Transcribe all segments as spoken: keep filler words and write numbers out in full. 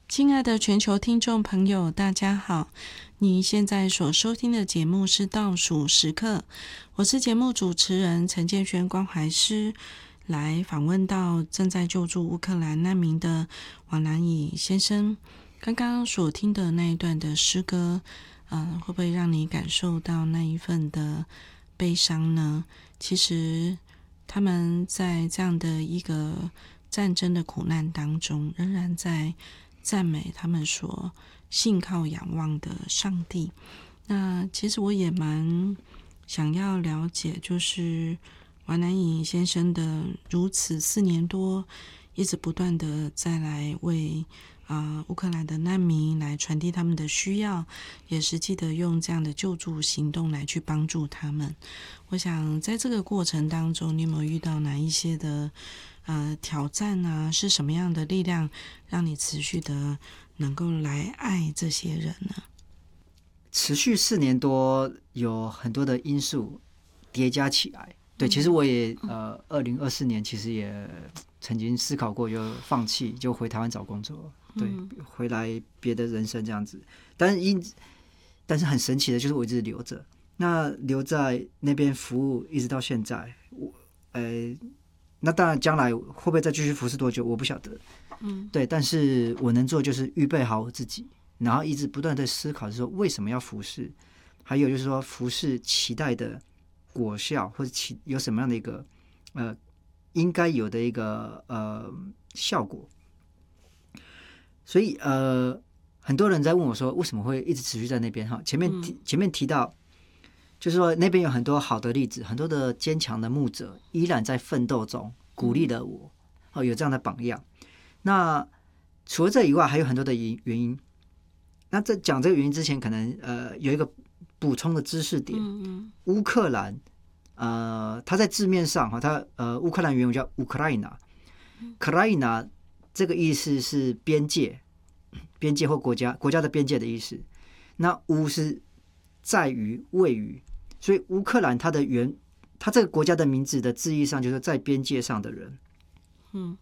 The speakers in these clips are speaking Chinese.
亲爱的全球听众朋友，大家好！你现在所收听的节目是倒数时刻，我是节目主持人陈建轩关怀师，来访问到正在救助乌克兰难民的王南乙先生。刚刚所听的那一段的诗歌，呃，会不会让你感受到那一份的悲伤呢？其实他们在这样的一个战争的苦难当中，仍然在赞美他们所信靠仰望的上帝。那其实我也蛮想要了解，就是王南乙先生的如此四年多一直不断的再来为呃乌克兰的难民来传递他们的需要，也实际的用这样的救助行动来去帮助他们。我想在这个过程当中，你有没有遇到哪一些的呃挑战啊？是什么样的力量让你持续的能够来爱这些人呢？ 持续四年多，有很多的因素叠加起来。对，其实我也呃，二零二四年其实也曾经思考过，就放弃，就回台湾找工作，对，回来别的人生这样子。但是因但是很神奇的就是我一直留着，那留在那边服务一直到现在，我呃，那当然将来会不会再继续服侍多久，我不晓得。嗯，对，但是我能做就是预备好我自己，然后一直不断的思考，说为什么要服侍，还有就是说服侍期待的果效，或者其有什么样的一个呃应该有的一个呃效果。所以呃，很多人在问我说，为什么会一直持续在那边？哈，前面提、嗯、前面提到，就是说那边有很多好的例子，很多的坚强的牧者依然在奋斗中，鼓励了我。哦，有这样的榜样。那除了这以外，还有很多的原因。那在讲这个原因之前，可能呃有一个补充的知识点。嗯嗯乌克兰，呃，它在字面上哈，它呃乌克兰原文叫乌克兰纳，克拉伊纳这个意思是边界、边界或国家、国家的边界的意思。那乌是在于、位于，所以乌克兰它的原，它这个国家的名字的字义上就是在边界上的人。嗯。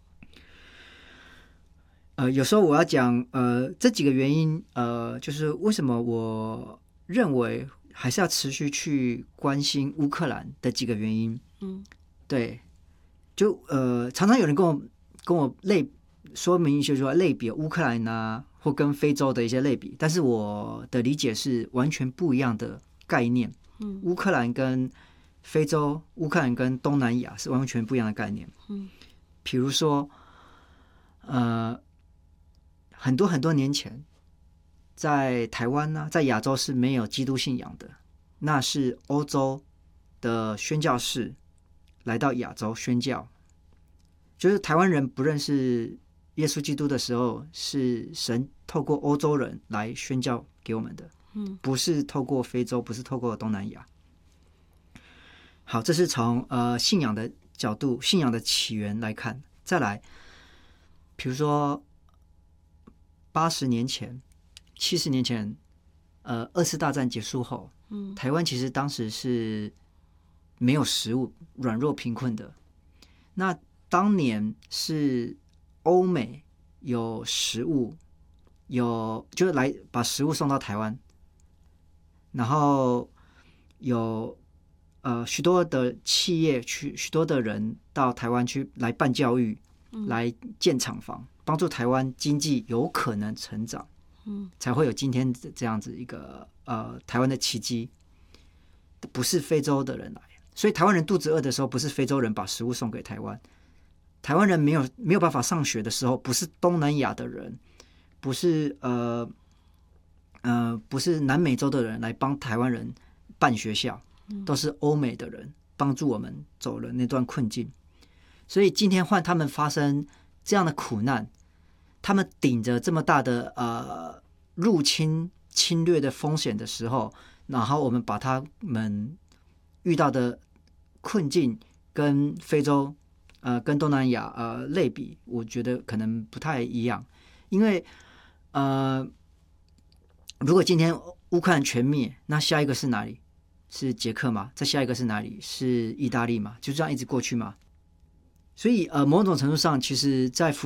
呃，有时候我要讲呃这几个原因，呃，就是为什么我认为还是要持续去关心乌克兰的几个原因。嗯，对，就呃常常有人跟我跟我类说明，就是说类比乌克兰啊，或跟非洲的一些类比，但是我的理解是完全不一样的概念。嗯，乌克兰跟非洲，乌克兰跟东南亚是完全不一样的概念。嗯，比如说，呃。很多很多年前，在台湾呢、啊，在亚洲是没有基督信仰的，那是欧洲的宣教士来到亚洲宣教。就是台湾人不认识耶稣基督的时候，是神透过欧洲人来宣教给我们的，嗯，不是透过非洲，不是透过东南亚。好，这是从呃信仰的角度、信仰的起源来看。再来，比如说。八十年前、七十年前，呃，二次大战结束后，嗯，台湾其实当时是没有食物、软弱贫困的。那当年是欧美有食物，有就是来把食物送到台湾，然后有呃许多的企业去，许多的人到台湾去来办教育，嗯、来建厂房。帮助台湾经济有可能成长，嗯，才会有今天这样子一个呃台湾的奇迹。不是非洲的人来，所以台湾人肚子饿的时候，不是非洲人把食物送给台湾；台湾人没有没有办法上学的时候，不是东南亚的人，不是呃呃不是南美洲的人来帮台湾人办学校，都是欧美的人帮助我们走了那段困境。所以今天换他们发生这样的苦难。他们顶着这么大的呃入侵侵略的风险的时候，然后我们把他们遇到的困境跟非洲呃跟东南亚呃类比，我觉得可能不太一样。因为呃如果今天乌克兰全灭，那下一个是哪里？是捷克吗？再下一个是哪里？是意大利吗？就这样一直过去吗？所以呃某种程度上，其实在服